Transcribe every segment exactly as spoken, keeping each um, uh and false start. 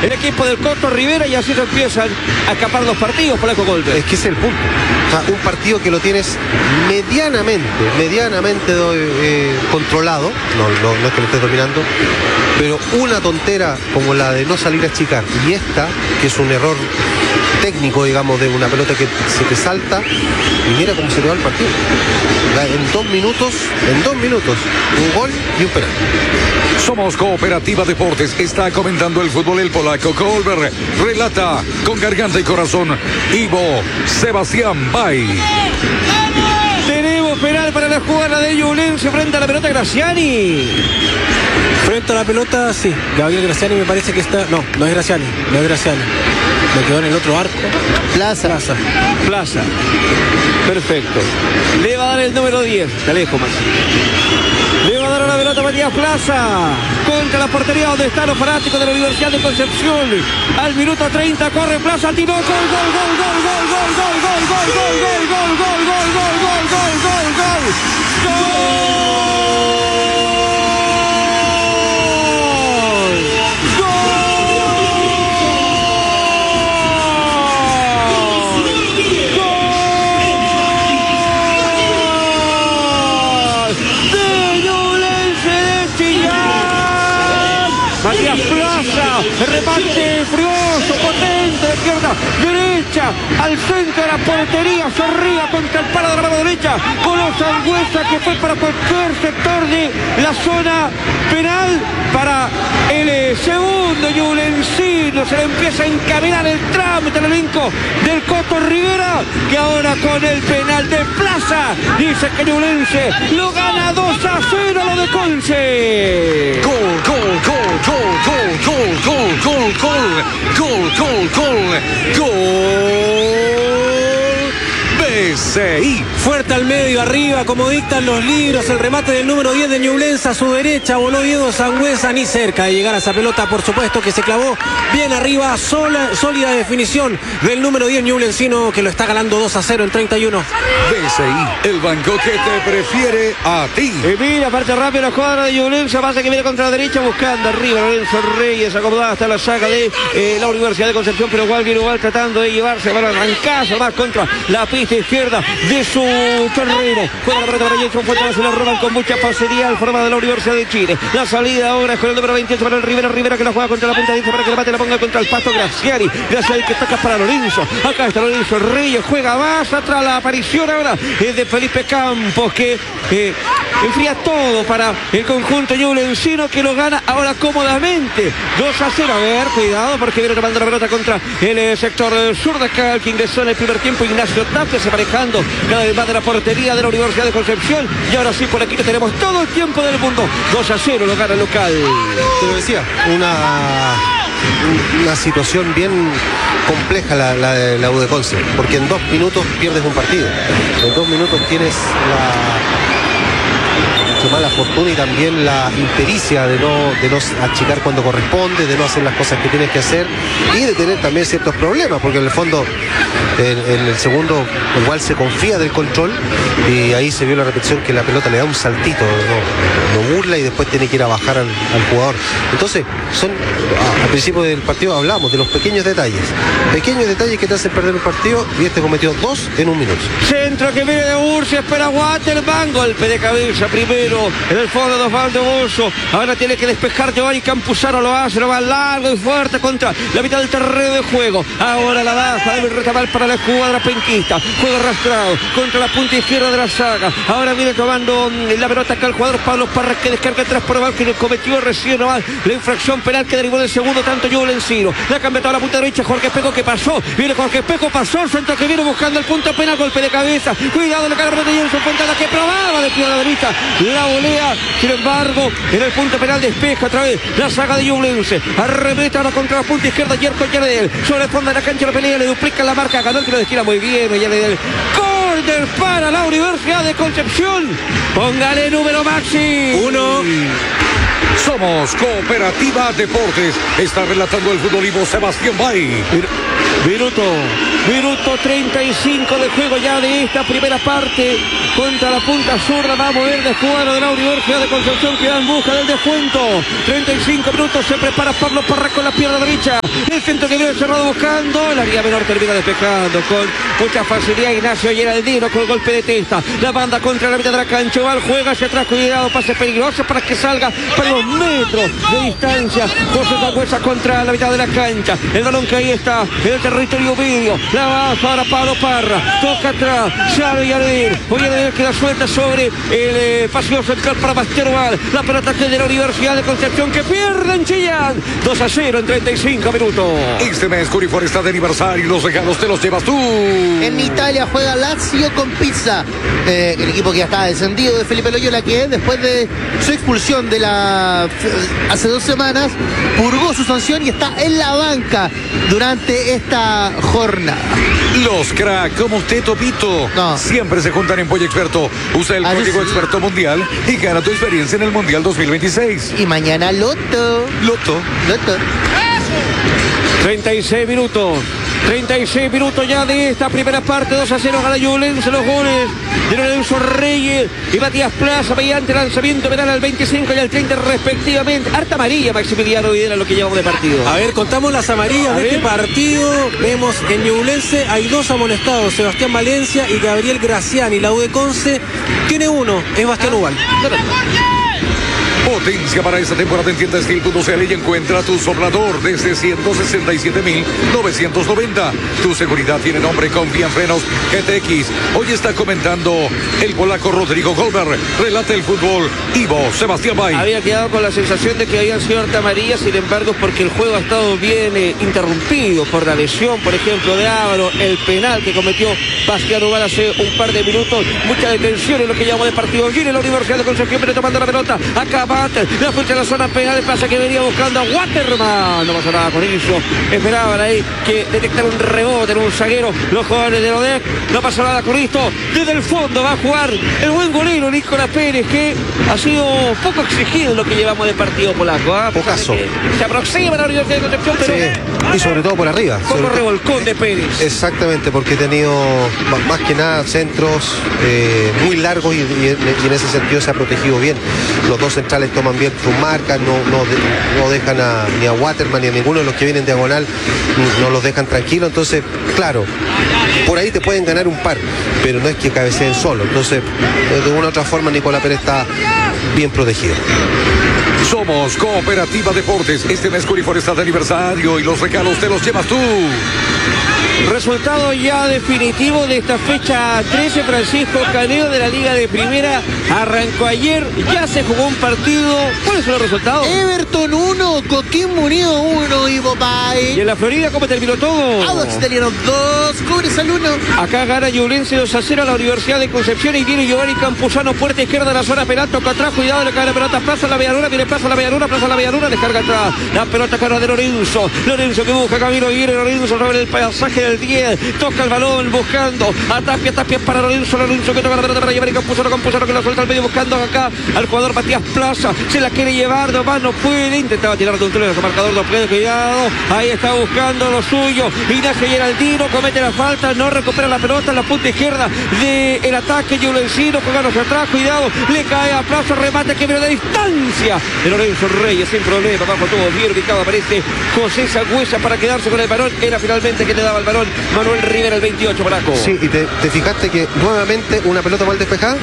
el equipo del Coto Rivera y así se empiezan a escapar los partidos por Eco Golpe. Es que es el punto. O sea, un partido que lo tienes medianamente, medianamente eh, controlado, no, no, no es que lo estés dominando, pero una tontera como la de no salir a achicar y esta, que es un error técnico, digamos, de una pelota que se te salta y mira cómo se te va el partido. En dos minutos, en dos minutos, un gol y un penal. Somos Cooperativa Deportes. Está comentando el fútbol el polaco Kolber. Relata con garganta y corazón Ivo Sebastián Bay. Tenemos penal para la jugada de Ñublense frente a la pelota Graciani. Frente a la pelota, sí. Gabriel Graciani me parece que está... No, no es Graciani, no es Graciani. Me quedó en el otro arco. Plaza. Plaza. Plaza. Perfecto. Le va a dar el número diez. Te alejo más. Le va a dar una pelota Matías Plaza. Contra la portería donde están los fanáticos de la Universidad de Concepción. Al minuto treinta corre Plaza. Tiró. Gol, gol, gol, gol, gol, gol, gol, gol, gol, gol, gol, gol, gol, gol, gol, gol, gol, gol, gol. ¡Gol! Matías Plaza, remate furioso, potente, de izquierda, derecha, al centro de la portería, se ría contra el palo de la mano derecha, con los Sangüesa que fue para cualquier sector de la zona penal, para el eh, segundo Ñublencino, se le empieza a encaminar el trámite al elenco del Coto Rivera, que ahora con el penal de Plaza, dice que Ñublense lo gana dos a cero lo de Conce. Gol, gol, gol, gol, gol, gol, gol, gol, gol, gol, gol, gol, gol, B C I. Fuerte al medio, arriba, como dictan los libros, el remate del número diez de Ñublense a su derecha, voló Diego Sangüesa, ni cerca de llegar a esa pelota, por supuesto, que se clavó bien arriba, sola, sólida definición del número diez Ñublencino, que lo está ganando dos a cero en treinta y uno. B C I, el banco que te prefiere a ti. Y mira, parte rápido la cuadra de Ñublense, pasa que viene contra la derecha, buscando arriba Lorenzo Reyes, acomodada hasta la saga de eh, la Universidad de Concepción, pero igual viene igual tratando de llevarse, va a arrancazo más contra la pista izquierda de su terreno. Juega la pelota para Jason Fuentes, se la roban con mucha facilidad al forma de la Universidad de Chile. La salida ahora es con el número veintiocho para el Rivera, Rivera que la juega contra la punta de para que la bate, la ponga contra el pasto Graciani. Graciani que toca para Lorenzo. Acá está Lorenzo Reyes, juega más atrás la aparición ahora es de Felipe Campos, que eh, enfría todo para el conjunto ñublencino, que lo gana ahora cómodamente dos a cero. A ver, cuidado porque viene tomando la pelota contra el eh, sector eh, sur de acá, el que ingresó en el primer tiempo Ignacio Tapia, aparejando cada vez más de la portería de la Universidad de Concepción. Y ahora sí, por aquí tenemos todo el tiempo del mundo. dos a cero lo gana el local. Te lo decía, una, una situación bien compleja la, la de la U de Conce, porque en dos minutos pierdes un partido. En dos minutos tienes la mala fortuna y también la impericia de no, de no achicar cuando corresponde, de no hacer las cosas que tienes que hacer y de tener también ciertos problemas, porque en el fondo en, en el segundo igual se confía del control y ahí se vio la repetición que la pelota le da un saltito, no, no burla y después tiene que ir a bajar al, al jugador. Entonces son, al principio del partido hablamos de los pequeños detalles, pequeños detalles que te hacen perder un partido, y este cometió dos en un minuto. Centro que viene de Ursi, espera Waterman, golpe de cabeza primero en el fondo de Osvaldo Bozo. Ahora tiene que despejar Giovanni Campuzano, lo hace, lo va largo y fuerte contra la mitad del terreno de juego. Ahora la baja, debe recabar para la escuadra penquista. Juego arrastrado contra la punta izquierda de la saga. Ahora viene tomando la pelota acá el jugador Pablo Parra, que descarga atrás por abajo, que le cometió recién nomás la infracción penal que derivó del segundo tanto Ñublencino. Le ha cambiado a la punta derecha Jorge Espejo, que pasó. Viene Jorge Espejo, pasó el centro que viene buscando el punto penal, golpe de cabeza. Cuidado, le cae la pelota de Jenson Fontana, que probaba de pie a la derecha. La volea, sin embargo, en el punto penal despeja otra vez la saga de Ñublense. Arremete ahora contra la punta izquierda, Yerko Yaredel. Sobre el fondo de la cancha la pelea, le duplica la marca, ganó el que lo desquila muy bien, Yaredel. Córner para la Universidad de Concepción. Póngale número Maxi. Uno. Somos Cooperativa Deportes. Está relatando el futbolismo Sebastián Bay. Minuto, minuto treinta y cinco de juego ya de esta primera parte. Contra la punta zurda va a mover de jugador de la Universidad de Concepción, que va en busca del descuento. treinta y cinco minutos, se prepara Pablo Parra con la pierna derecha. El centro que viene cerrado buscando. El área menor termina despejando con mucha facilidad Ignacio Geraldino con el golpe de testa. La banda contra la mitad de la cancha. Val juega hacia atrás, cuidado, pase peligroso para que salga para los metros de distancia. José Sangüesa contra la mitad de la cancha. El balón que ahí está en el territorio medio. La baja ahora Pablo Parra. Toca atrás. Xavi Yaredín. Voy a ver que la suelta sobre el eh, pasillo central para Bastián Val. La pelota que de la Universidad de Concepción, que pierde en Chillán. dos a cero en treinta y cinco minutos. Este mes Curifor está de aniversario y los regalos te los llevas tú. En Italia juega Lazio con Pisa. Eh, el equipo que ya está descendido de Felipe Loyola, que después de su expulsión de la hace dos semanas purgó su sanción y está en la banca durante esta jornada. Los crack como usted, Topito, no. siempre se juntan en Pollo Experto. Usa el Ah, código sí. Experto Mundial y gana tu experiencia en el Mundial dos mil veintiséis. Y mañana Loto. Loto. Loto. treinta y seis minutos. treinta y seis minutos ya de esta primera parte. dos a cero gana Ñublense. Los goles de Lorenzo Reyes y Matías Plaza mediante lanzamiento penal al veinticinco y al treinta respectivamente. Harta amarilla, Maximiliano Videla, lo que llevamos de partido. A ver, contamos las amarillas A de ver. este partido. Vemos en Ñublense hay dos amonestados, Sebastián Valencia y Gabriel Graciani. La U de Conce tiene uno, es Bastián Ubal. Potencia para esta temporada en tienda Steel punto c l y encuentra tu soplador desde ciento sesenta y siete mil novecientos noventa. Tu seguridad tiene nombre, confía en Frenos G T X. Hoy está comentando el polaco Rodrigo Goldberg. Relata el fútbol Ivo Sebastián Bay. Había quedado con la sensación de que habían sido harta amarilla, sin embargo, porque el juego ha estado bien eh, interrumpido por la lesión, por ejemplo, de Ávaro, el penal que cometió Bastián Ubal hace un par de minutos. Mucha detención en lo que llamamos de partido. Viene la Universidad de Concepción, pero tomando la pelota. Acá Bater, la fuente de la zona penal, pasa que venía buscando a Waterman. No pasó nada con eso. Esperaban ahí que detectar un rebote en un zaguero. Los jugadores de Odec. No pasó nada con esto. Desde el fondo va a jugar el buen golero Nicolás Pérez, que ha sido poco exigido en lo que llevamos de partido polaco. ¿eh? Pocaso. Se aproxima a la Universidad de Concepción, pero Sí, y sobre todo por arriba. poco Sobre- revolcón de Pérez. Exactamente, porque he tenido ma- más que nada centros eh, muy largos y, y- y en ese sentido se ha protegido bien. Los dos centrales toman bien sus marcas, no, no, de- no dejan a, ni a Waterman ni a ninguno de los que vienen diagonal, no los dejan tranquilos. Entonces, claro, por ahí te pueden ganar un par, pero no es que cabeceen solo. Entonces, de una u otra forma, Nicolás Pérez está bien protegido. Somos Cooperativa Deportes. Este mes Curifor está de aniversario y los regalos te los llevas tú. Resultado ya definitivo de esta fecha trece. Francisco Caneo de la Liga de Primera arrancó ayer, ya se jugó un partido. ¿Cuáles son los resultados? Everton uno, Coquimbo Unido uno, Ivo Y Bay. en la Florida, ¿cómo terminó todo? Audax Italiano dos, Cobresal uno. Acá gana Ñublense dos a cero a la Universidad de Concepción y viene Giovanni Campuzano, puerta izquierda de la zona penal, toca atrás, cuidado, le cae la pelota, Plaza la Medialuna, viene Plaza la Medialuna, Plaza la Medialuna, descarga atrás, la pelota cara de Lorenzo, Lorenzo que busca camino, viene Lorenzo sobre el pasaje del diez, toca el balón buscando a Tapia, Tapia para Lorenzo, Lorenzo que toca la pelota para Giovanni Campuzano, Campuzano que la suelta al medio buscando acá al jugador Matías Plaza, se la quiere llevar, nomás no puede, intentaba tirar de un tren, su marcador no puede, cuidado, ahí está buscando lo suyo, Ignacio Geraldino comete la falta, no recupera la pelota en la punta izquierda del ataque Ñublencino, jugando hacia atrás, cuidado, le cae a Plaza, remate que viene de distancia de Lorenzo Reyes, sin problema, bajo todo bien ubicado, aparece José Sangüesa para quedarse con el balón, era finalmente que le daba el balón Manuel Rivera, el veintiocho, Polaco. Sí, y te, te fijaste que nuevamente una pelota mal despejada.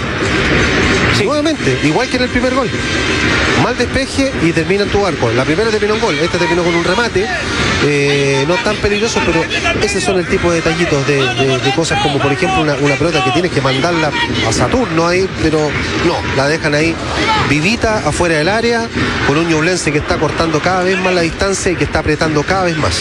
Sí. Nuevamente, igual que en el primer gol. Mal despeje y termina en tu arco. La primera terminó en gol, esta terminó con un remate. Eh, no tan peligroso, pero ese son el tipo de detallitos de, de- de cosas como, por ejemplo, una, una pelota que tienes que mandarla a Saturno ahí, pero no, la dejan ahí vivita afuera del área, con un Ñublense que está cortando cada vez más la distancia y que está apretando cada vez más.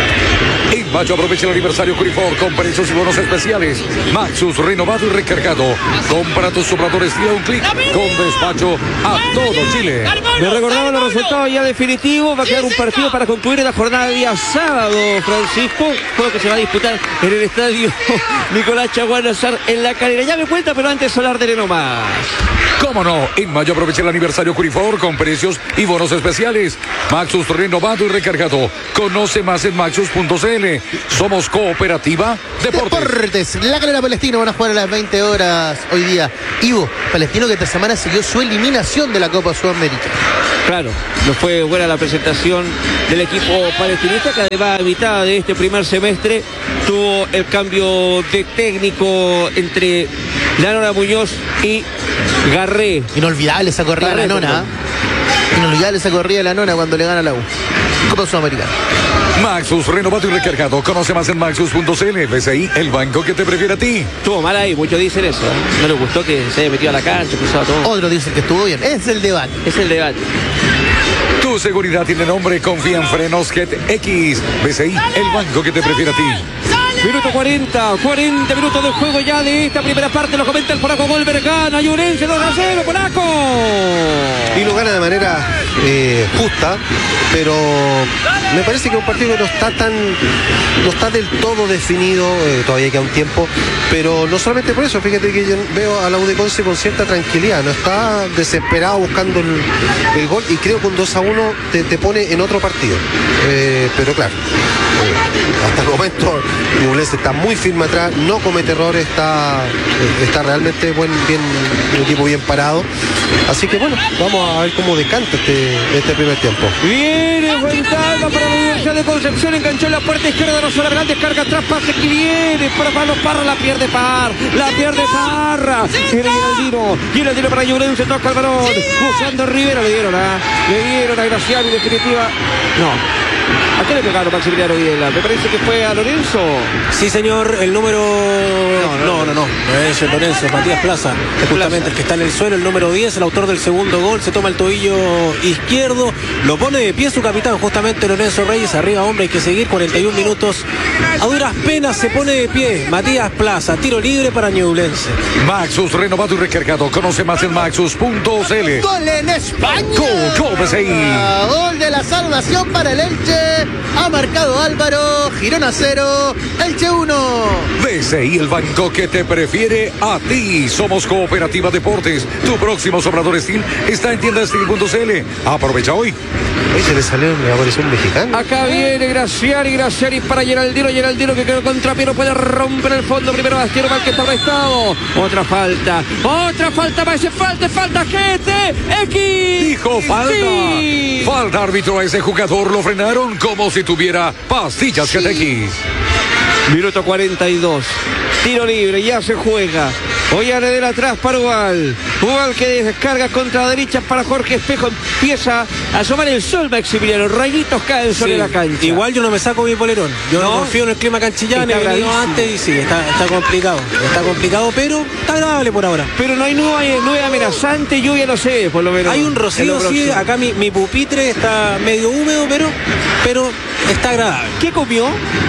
En mayo aprovecha el aniversario Curifor con precios y bonos especiales. Maxus renovado y recargado. Compra tus sopladores y a un clic con despacho a todo Chile. Me recordaba los resultados ya definitivos. Va a quedar un partido para concluir la jornada de día sábado, Francisco. Juego que se va a disputar en el estadio Nicolás Chaguán Azar en La Calera. Ya me cuenta, pero antes hablar de nomás. ¿Cómo no? En mayo aprovecha el aniversario Curifor con precios y bonos especiales. Maxus renovado y recargado. Conoce más en maxus punto c l. L. Somos Cooperativa Deportes. Deportes. La Calera Palestino van a jugar a las veinte horas hoy día. Ivo, Palestino que esta semana siguió su eliminación de la Copa Sudamérica. Claro, no fue buena la presentación del equipo palestinista, que además a mitad de este primer semestre tuvo el cambio de técnico entre la Nona Muñoz y Garré. Inolvidable esa corrida Garré, de la Nona. perdón. ¿eh? Inolvidable esa corrida de la Nona cuando le gana a la U. Copa Sudamericana. Maxus, renovado y recargado. Conoce más en maxus punto c l. B C I, el banco que te prefiere a ti. Estuvo mal ahí, muchos dicen eso. ¿eh? No les gustó que se haya metido a la cancha, cruzado todo. Otro dice que estuvo bien. Es el debate. Es el debate. Tu seguridad tiene nombre, confía en Frenos Jet X. B C I, el banco que te prefiere a ti. Minuto cuarenta, cuarenta minutos de juego ya de esta primera parte. Lo comenta el polaco Golber, gana Ñublense dos a cero, polaco. Y lo gana de manera eh, justa, pero me parece que es un partido que no está tan, no está del todo definido, eh, todavía queda un tiempo, pero no solamente por eso, fíjate que yo veo a la U de Conce con cierta tranquilidad, no está desesperado buscando el, el gol, y creo que un dos a uno te, te pone en otro partido, eh, pero claro, eh, hasta el momento Ñublense está muy firme atrás, no comete errores, está, está realmente buen, bien, un equipo bien parado, así que bueno, vamos a ver cómo decanta este, este primer tiempo. Viene Fuentalba para la Universidad de Concepción, enganchó en la puerta izquierda, no sola, grande, carga atrás, pase que viene para Pablo Parra, la pierde Par, la pierde Parra, viene Giraldino, Giraldino para Ñublense, toca el balón, buscando Rivera, le dieron a, le dieron a Graciano, en definitiva, no. ¿A qué le pegaron Maximiliano Videla? Me parece que fue a Lorenzo. Sí, señor, el número... No, no, no, no, no es el Lorenzo, es Matías Plaza, es justamente el que está en el suelo, el número diez, el autor del segundo gol, se toma el tobillo izquierdo, lo pone de pie su capitán, justamente Lorenzo Reyes, arriba hombre, hay que seguir, cuarenta y un minutos, a duras penas se pone de pie Matías Plaza, tiro libre para Ñublense. Maxus, renovado y recargado. Conoce más en maxus punto c l. Gol en España. Gol, gol, B C I. Gol de la salvación para el Elche. Ha marcado Álvaro, Girona cero, Elche uno. B C I, el banco que te prefiere a ti. Somos Cooperativa Deportes. Tu próximo Sobrador Steel está en tienda steel punto c l. Aprovecha hoy. Hoy se le salió, me apareció un mexicano. Acá viene Graciani, Graciani para Geraldino, Geraldino que quedó contra Piero, puede romper el fondo, primero Bastiero, mal que está arrestado. Otra falta, otra falta, más falta, falta, G T X. Dijo falta. Sí. Falta, árbitro, a ese jugador lo frenaron como si tuviera pastillas G T X. Minuto cuarenta y dos. Tiro libre, ya se juega. Ollane del atrás para Ubal. Ubal que descarga contra la derecha para Jorge Espejo. Empieza a asomar el sol, Maximiliano. Rayitos caen sobre Sí, la cancha. igual yo no me saco mi polerón. Yo no, ¿No? confío en el clima canchillano, Está he venido bravísimo. antes y sí, está, está complicado. Está complicado, pero está agradable por ahora. Pero no hay nube, nube amenazante, lluvia no sé, por lo menos. Hay un en rocío, lo sí, próximo. acá mi, mi pupitre está medio húmedo, pero, pero está agradable. ¿Qué comió?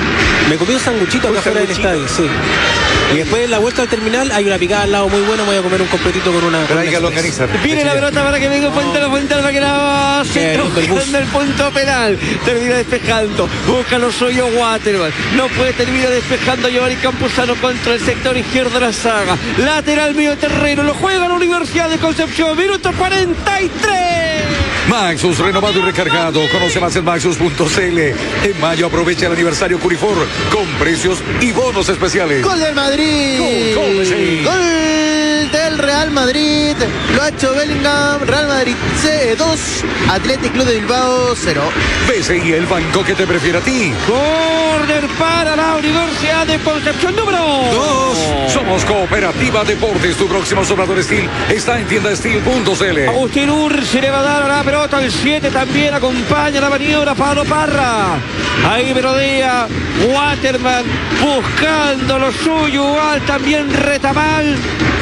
Me comí un sanguchito acá Un fuera del sanguchito. estadio, sí. Y después en la vuelta al terminal hay una picada al lado muy buena, voy a comer un completito con una... con una express. Viene la pelota para que venga Fuentalba, Fuentalba que la va Qué lindo el bus. en el punto penal. Termina despejando. Busca los hoyos Waterman. No puede terminar despejando Giovanni Campuzano contra el sector izquierdo de la saga. Lateral medio terreno. Lo juega la Universidad de Concepción. Minuto cuarenta y tres. Maxus, renovado y recargado. Conoce más en maxus punto c l. En mayo aprovecha el aniversario Curifor con precios y bonos especiales. Gol del Madrid. Gol, gol, sí. Gol del Real Madrid. Lo ha hecho Bellingham. Real Madrid C dos. Athletic Club de Bilbao cero. B C I, el banco que te prefiere a ti. Corner para la Universidad de Concepción número Dos. Somos Cooperativa Deportes. Tu próximo Sobrador Steel está en tienda steel punto c l. Agustín Ursi le va a dar la pelota al siete, también acompaña la maniobra Pablo Parra. Ahí merodea Waterman buscando lo suyo, Ubal también Retamal.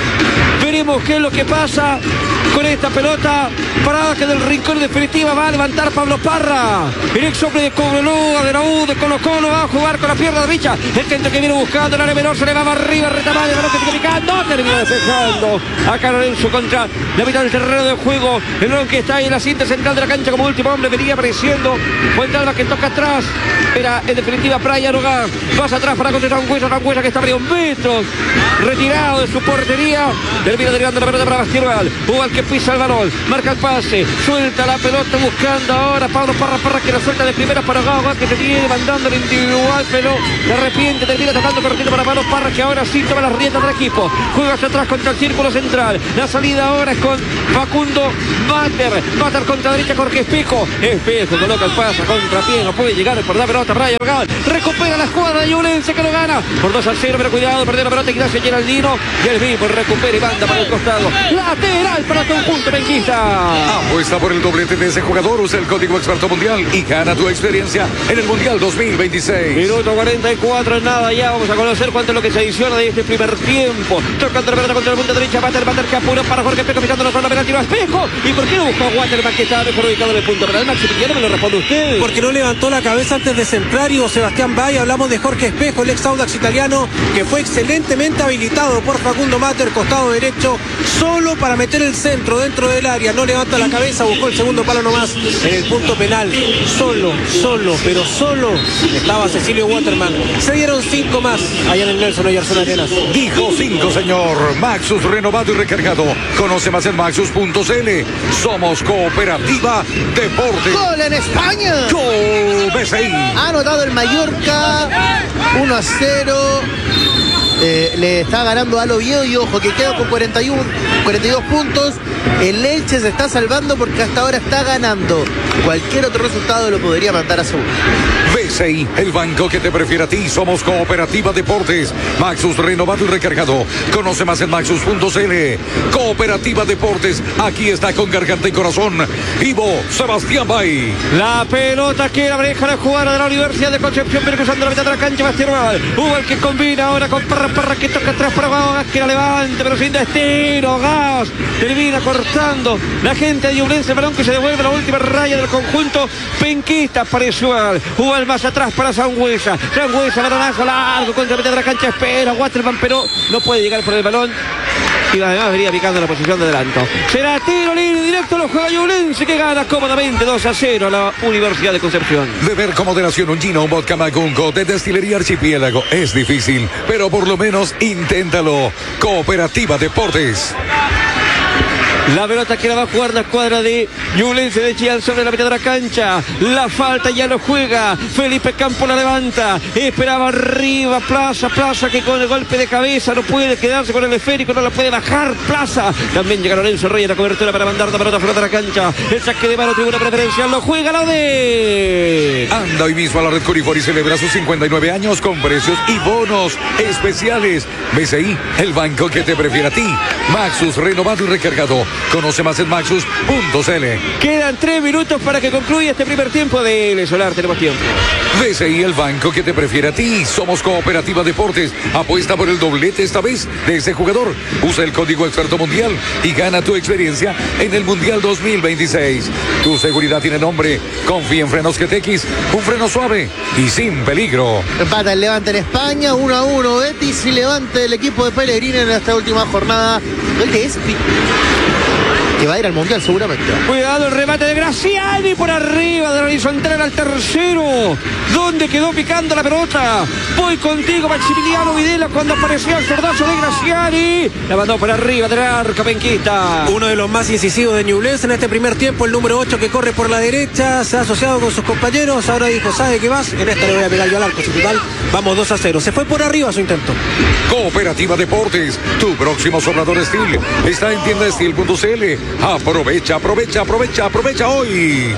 Veremos qué es lo que pasa con esta pelota parada que del rincón en definitiva va a levantar Pablo Parra. El ex hombre de Cobreloa, de la U, de Colo Colo, va a jugar con la pierna derecha. El centro que viene buscando el área menor, se le va para arriba, Retamal, el balón que sigue picando, termina despejando. Acá Lorenzo contra la mitad del terreno de juego. El balón que está ahí en la cinta central de la cancha como último hombre, venía apareciendo. Fuentalba que toca atrás. Era en definitiva Brian Hogar. Pasa atrás para contra Tangüesa, Tangüesa que está a varios metros. Retirado de su portería. Termina termina derivando la pelota para Bastierval. Ubal que pisa el balón, marca el pase, suelta la pelota buscando ahora Pablo Parra, Parra que la suelta de primera para Gago, que se viene mandando el individual, pero de repente termina tocando corriendo para Pablo Parra, que ahora sí toma las riendas del equipo. Juega hacia atrás contra el círculo central. La salida ahora es con Facundo Mater. Mater contra derecha, Jorge Espejo. Espejo coloca el pase contra pie, no puede llegar por la pelota. Brian Gao recupera la jugada de Ñublense que lo gana por dos a cero, pero cuidado, perdió la pelota Ignacio Geraldino y el mismo recupera y manda para el costado. Lateral para el conjunto penquista. Apuesta por el doblete de ese jugador, usa el código experto mundial y gana tu experiencia en el Mundial dos mil veintiséis. Minuto cuarenta y cuatro, en nada ya vamos a conocer cuánto es lo que se adiciona de este primer tiempo. Tocando la pelota contra el punto derecha, Mater, Mater que apuró para Jorge Espejo, pisando la zona penal, tiro a Espejo. ¿Y por qué no buscó a Waterman, que estaba mejor ubicado en el punto penal? Maximiliano, me lo responde usted. Porque no levantó la cabeza antes de centrar y Sebastián Valle. Hablamos de Jorge Espejo, el ex Audax italiano, que fue excelentemente habilitado por Facundo Mater, costado derecho, solo para meter el centro dentro del área. No levanta la cabeza, buscó el segundo palo nomás en el punto penal. Solo, solo, pero solo estaba Cecilio Waterman. Se dieron cinco más allá en el Nelson Oyarzún Arenas. Dijo cinco, señor. Maxus renovado y recargado. Conoce más en maxus punto c l. Somos Cooperativa Deportes. ¡Gol en España! ¡Gol! B C I. Ha anotado el Mallorca uno a cero. Eh, le está ganando al Oviedo y ojo que queda con cuarenta y uno, cuarenta y dos puntos. El Elche se está salvando porque hasta ahora está ganando. Cualquier otro resultado lo podría mandar a segundo. B C I, el banco que te prefiere a ti. Somos Cooperativa Deportes. Maxus renovado y recargado. Conoce más en maxus punto c l. Cooperativa Deportes. Aquí está con garganta y corazón Ivo Sebastián Bay. La pelota que la maneja la jugada de la Universidad de Concepción, pero cruzando la mitad de la cancha Bastierval. Hubo el que combina ahora con Parra, Parra que toca atrás para Gao, que la levanta pero sin destino. Gao termina cortando la gente de Ñublense, el balón que se devuelve a la última raya del conjunto penquista. Apareció Hubo el más atrás para Sangüesa. Sangüesa, balonazo largo contra la mitad de la cancha, espera Waterman, pero no puede llegar por el balón. Y además venía picando la posición de adelanto. Será tiro libre directo, lo juega Ñublense, que gana cómodamente dos a cero a la Universidad de Concepción. Beber con moderación un gino, un vodka Macunco de Destilería Archipiélago es difícil, pero por lo menos inténtalo. Cooperativa Deportes. La pelota que la va a jugar la escuadra de Ñublense de Chillán sobre la mitad de la cancha. La falta ya lo juega. Felipe Campo la levanta. Esperaba arriba Plaza. Plaza que con el golpe de cabeza no puede quedarse con el esférico. No la puede bajar Plaza. También llega Lorenzo Reyes a la cobertura para mandar la pelota fuera de la cancha. El saque de mano, tribuna preferencial. Lo juega la de... Anda hoy mismo a la Red Corifor y celebra sus cincuenta y nueve años con precios y bonos especiales. B C I, el banco que te prefiere a ti. Maxus renovado y recargado. Conoce más en maxus punto c l. Quedan tres minutos para que concluya este primer tiempo de L. Solar. Tenemos tiempo. B C I, el banco que te prefiere a ti. Somos Cooperativa Deportes. Apuesta por el doblete esta vez de ese jugador. Usa el código experto mundial y gana tu experiencia en el Mundial dos mil veintiséis. Tu seguridad tiene nombre. Confía en Frenos G T X. Un freno suave y sin peligro. Empata el Levante en España, uno a uno. Betis y Levante, el equipo de Pellegrini en esta última jornada. El de Espi, que va a ir al Mundial seguramente. Cuidado el remate de Graciani por arriba de la horizontal al tercero. ¿Dónde quedó picando la pelota? Voy contigo, Maximiliano Videla, cuando apareció el sordazo de Graciani. La mandó por arriba del arco penquista. Uno de los más incisivos de Ñublense en este primer tiempo, el número ocho que corre por la derecha, se ha asociado con sus compañeros. Ahora dijo, ¿sabe qué más? En esta le voy a pegar yo al arco. Sin total, vamos dos a cero. Se fue por arriba su intento. Cooperativa Deportes, tu próximo sobrador Steel está en tienda steel punto c l. Aprovecha, aprovecha, aprovecha, aprovecha hoy.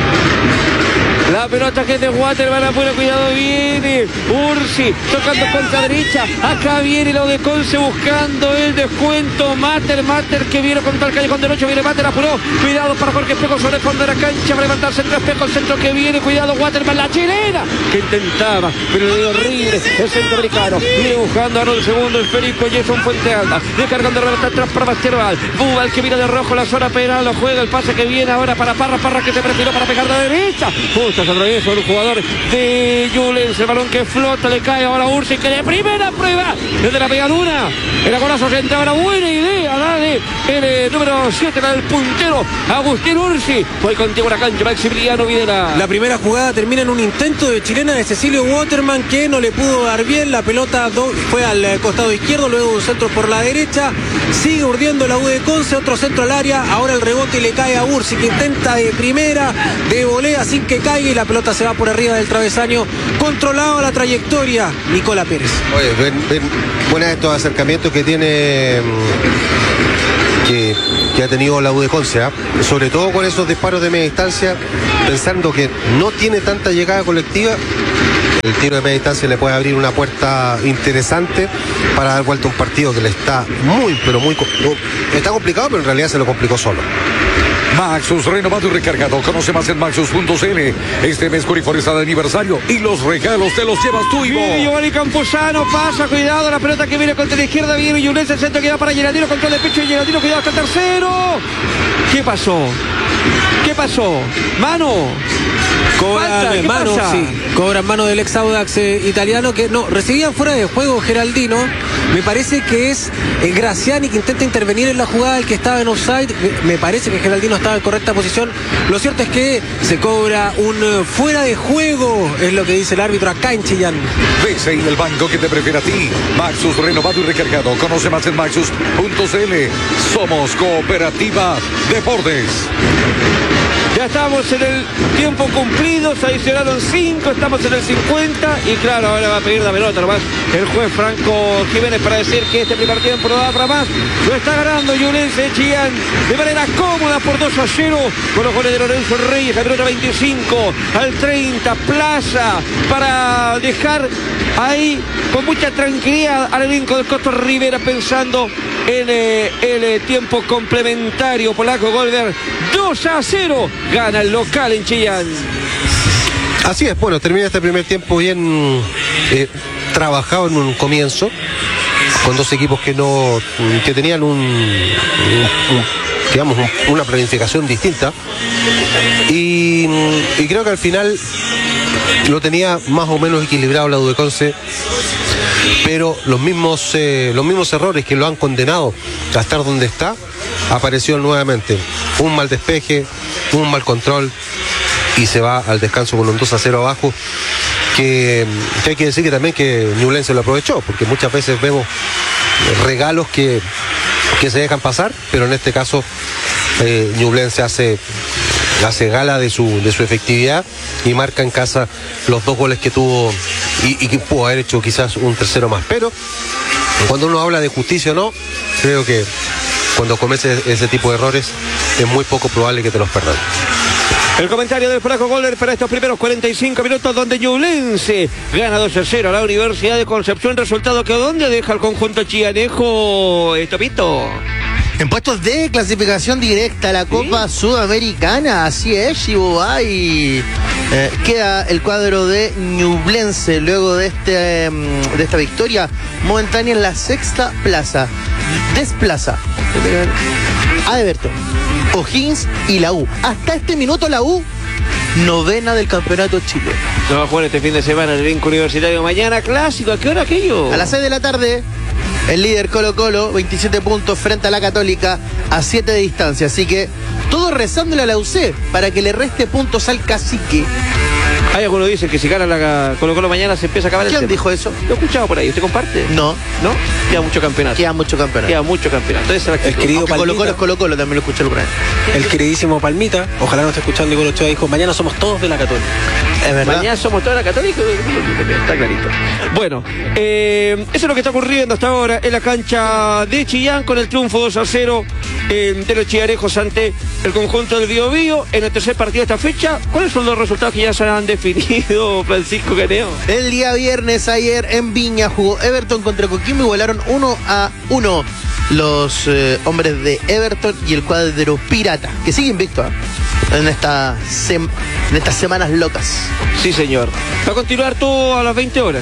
La pelota que es de Waterman, apura, cuidado, viene Ursi, tocando contra derecha, acá viene lo de Conce buscando el descuento, Mater, Mater que viene contra el callejón derecho, viene Mater, apuró, cuidado para Jorge Espejo sobre el fondo de la cancha, para levantarse entre Espejo, el centro que viene, cuidado Waterman, la chilena, que intentaba, pero le dio horrible, el centroamericano, viene buscando a el segundo, el Férico, Jason Fuente Alba, descargando la pelota atrás para Bastierval, Bubal que mira de rojo la zona penal, lo juega, el pase que viene ahora para Parra, Parra que se presionó para pegar de derecha, justo pelota se atraviesa el jugador de Ñublense. El balón que flota, le cae ahora a Ursi, que de primera prueba desde la pegadura. El golazo central, una buena idea, la de el eh, número siete, la del puntero Agustín Ursi. Fue contigo la cancha, Maximiliano Videla. La primera jugada termina en un intento de chilena de Cecilio Waterman, que no le pudo dar bien. La pelota do, fue al eh, costado izquierdo, luego un centro por la derecha. Sigue urdiendo la U de Conce, otro centro al área. Ahora el rebote le cae a Ursi, que intenta de primera, de volea sin que caiga, y la pelota se va por arriba del travesaño. Controlado la trayectoria, Nicola Pérez. Oye, ven, ven, buenos estos acercamientos que tiene, que, que ha tenido la U de Conce, ¿eh? Sobre todo con esos disparos de media distancia, pensando que no tiene tanta llegada colectiva. El tiro de media distancia le puede abrir una puerta interesante para dar vuelta a un partido que le está muy, pero muy... Está complicado, pero en realidad se lo complicó solo. Maxus, renovado y recargado. Conoce más en maxus punto c l. Este mes Corifor está de aniversario y los regalos te los llevas tú, Ivo. Sí, Giovanni Campuzano pasa, cuidado, la pelota que viene contra la izquierda, viene Ñublense, el centro que va para Geraldino, control de pecho y Geraldino, cuidado hasta el tercero. ¿Qué pasó? ¿Qué pasó? Mano. Cobran mano, sí. Cobran mano del ex Audax eh, italiano, que no, recibía fuera de juego Geraldino. Me parece que es eh, Graziani, que intenta intervenir en la jugada, el que estaba en offside. Me, me parece que Geraldino estaba en correcta posición. Lo cierto es que se cobra un uh, fuera de juego, es lo que dice el árbitro acá en Chillán. B C I, el banco que te prefiere a ti. Maxus, renovado y recargado. Conoce más en maxus punto c l. Somos Cooperativa Deportes. Ya estamos en el tiempo cumplido, se adicionaron cinco, estamos en el cincuenta y claro, ahora va a pedir la pelota nomás el juez Franco Jiménez para decir que este primer tiempo no da para más. Lo está ganando Ñublense de Chillán de manera cómoda por dos a cero con los goles de Lorenzo Reyes, la pelota veinticinco al treinta, Plaza para dejar ahí con mucha tranquilidad al elenco del Costo Rivera pensando en eh, el eh, tiempo complementario. Polaco Golver, dos a cero, gana el local en Chillán. Así es, bueno, termina este primer tiempo bien eh, trabajado en un comienzo, con dos equipos que no que tenían un, un, un digamos un, una planificación distinta y, y creo que al final lo tenía más o menos equilibrado la U de Conce, pero los mismos eh, los mismos errores que lo han condenado a estar donde está aparecieron nuevamente. Un mal despeje, un mal control, y se va al descanso con un dos a cero abajo, que, que hay que decir que también que Ñublense lo aprovechó, porque muchas veces vemos regalos que, que se dejan pasar, pero en este caso eh, Ñublense hace, hace gala de su, de su efectividad y marca en casa los dos goles que tuvo y, y que pudo haber hecho quizás un tercero más. Pero cuando uno habla de justicia o no, creo que cuando cometes ese tipo de errores es muy poco probable que te los perdonen. El comentario del Flaco Golder para estos primeros cuarenta y cinco minutos, donde Ñublense gana dos a cero a la Universidad de Concepción. Resultado que ¿dónde deja el conjunto chianejo, Topito? En puestos de clasificación directa a la Copa ¿Sí? Sudamericana, así es, Chibubay. Eh, queda el cuadro de Ñublense luego de, este, de esta victoria momentánea en la sexta plaza. Desplaza a Everton, O'Higgins y la U. Hasta este minuto la U, novena del campeonato Chile. No va a jugar este fin de semana en el elenco universitario. Mañana clásico, ¿a qué hora aquello? A las seis de la tarde. El líder Colo Colo, veintisiete puntos frente a la Católica, a siete de distancia. Así que todo rezándole a la U C para que le reste puntos al Cacique. Hay algunos dicen que si gana la Colo Colo mañana se empieza a acabar el ¿Quién tema. dijo eso? Lo he escuchado por ahí. ¿Usted comparte? No. ¿No? Queda mucho campeonato. Queda mucho campeonato. Queda mucho campeonato. Esa es la El querido Aunque Colo Colo es Colo Colo, también lo escuché el Brian. El queridísimo Palmita, ojalá no esté escuchando, Igor Ochoa dijo, mañana somos todos de la Católica. Es verdad. Mañana somos toda la Católica. Está clarito. Bueno, eh, eso es lo que está ocurriendo hasta ahora en la cancha de Chillán con el triunfo dos a cero eh, de los chillanejos ante el conjunto del Bío Bío en el tercer partido de esta fecha. ¿Cuáles son los resultados que ya se han definido, Francisco Caneo? El día viernes, ayer en Viña, jugó Everton contra Coquimbo y igualaron uno a uno los eh, hombres de Everton y el cuadro Pirata, que sigue invicto ¿eh? en, esta sem- en estas semanas locas. Sí, señor. Va a continuar todo a las veinte horas. Sí.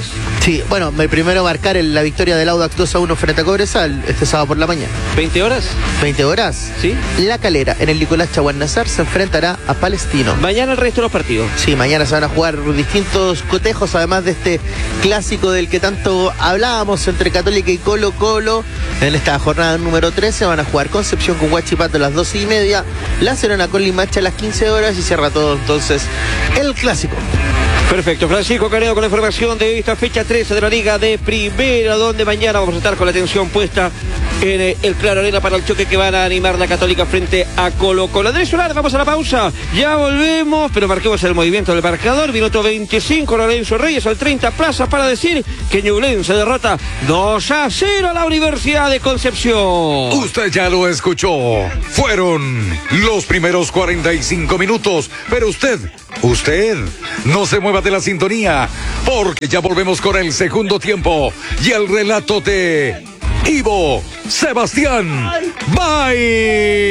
Sí, bueno, me primero marcar el, la victoria del Audax dos a uno frente a Cobresal este sábado por la mañana. ¿veinte horas? veinte horas. Sí. La Calera, en el Nicolás Chaguán-Nazar, se enfrentará a Palestino. Mañana el resto de los partidos. Sí, mañana se van a jugar distintos cotejos, además de este clásico del que tanto hablábamos entre Católica y Colo Colo. En esta jornada número trece van a jugar Concepción con Huachipato a las doce y media, La Serena con Limache a las quince horas y cierra todo entonces el clásico. Perfecto, Francisco Canedo con la información de esta fecha trece de la Liga de Primera, donde mañana vamos a estar con la atención puesta en eh, el Claro Arena para el choque que van a animar la Católica frente a Colo Colo. Andrés Solar, vamos a la pausa, ya volvemos, pero marquemos el movimiento del marcador. Minuto veinticinco, Lorenzo Reyes al treinta plazas para decir que Ñublense derrota dos a cero a la Universidad de Concepción. Usted ya lo escuchó. Fueron los primeros cuarenta y cinco minutos, pero usted, usted, no se mueva de la sintonía, porque ya volvemos con el segundo tiempo y el relato de Ivo Sebastián. Bye.